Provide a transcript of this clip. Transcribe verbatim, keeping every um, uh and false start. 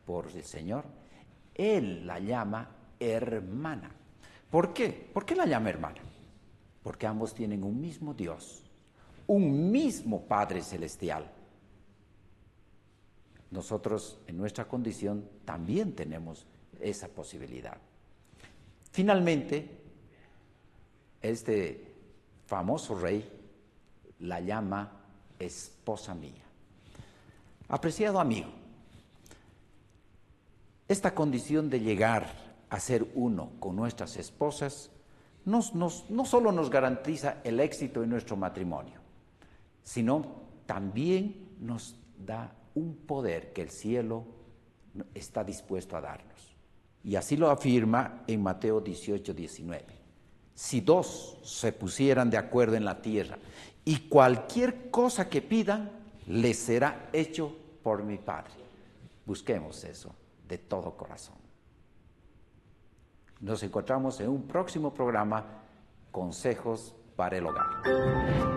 por el Señor, Él la llama hermana. ¿Por qué? ¿Por qué la llama hermana? Porque ambos tienen un mismo Dios, un mismo Padre Celestial. Nosotros, en nuestra condición, también tenemos esa posibilidad. Finalmente, este famoso rey la llama esposa mía. Apreciado amigo, esta condición de llegar a ser uno con nuestras esposas nos, nos, no solo nos garantiza el éxito en nuestro matrimonio, sino también nos da un poder que el cielo está dispuesto a darnos. Y así lo afirma en Mateo dieciocho, diecinueve. Si dos se pusieran de acuerdo en la tierra y cualquier cosa que pidan, les será hecho por mi Padre. Busquemos eso de todo corazón. Nos encontramos en un próximo programa, Consejos para el Hogar.